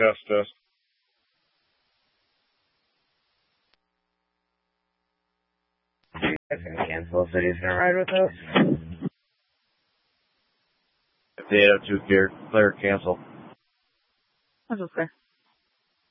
Test. It's gonna cancel if City's gonna ride with us. If they have to clear, cancel. That's okay.